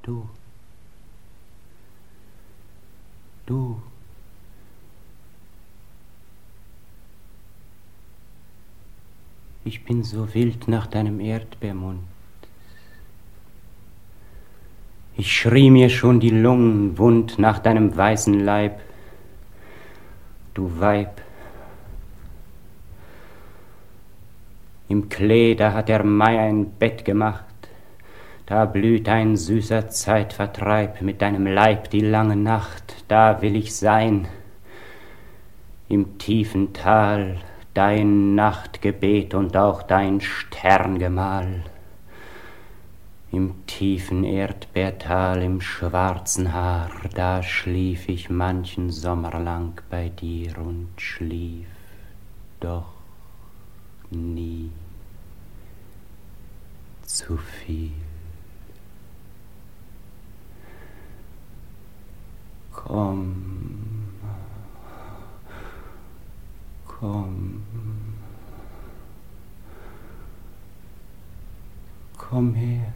Du, ich bin so wild nach deinem Erdbeermund. Ich schrie mir schon die Lungen wund nach deinem weißen Leib, du Weib. Im Klee, da hat der Mai ein Bett gemacht, da blüht ein süßer Zeitvertreib mit deinem Leib die lange Nacht, da will ich sein, im tiefen Tal, dein Nachtgebet und auch dein Sterngemahl. Im tiefen Erdbeertal, im schwarzen Haar, da schlief ich manchen Sommer lang bei dir und schlief doch nie zu viel. Komm, komm, komm her.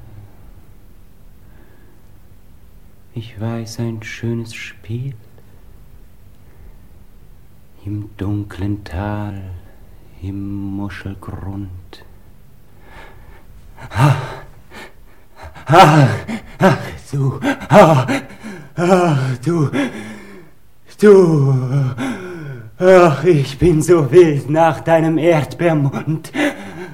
Ich weiß ein schönes Spiel im dunklen Tal, im Muschelgrund. Du, ach, ich bin so wild nach deinem Erdbeermund.